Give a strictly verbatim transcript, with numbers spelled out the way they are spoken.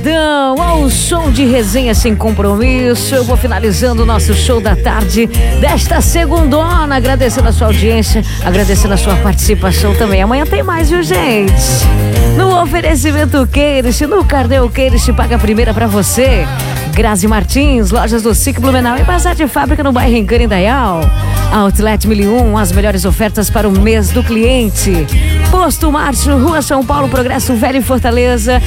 sabadão, ao som de resenha sem compromisso. Eu vou finalizando o nosso show da tarde desta segundona, agradecendo a sua audiência, agradecendo a sua participação também. Amanhã tem mais, viu, gente? No oferecimento Queires, no Carnel Queires te paga a primeira pra você. Grazi Martins, lojas do Ciclo Blumenau e Bazar de Fábrica no bairro Encanha, Indaial. Outlet mil e um, as melhores ofertas para o mês do cliente. Posto Márcio, Rua São Paulo, Progresso Velho e Fortaleza.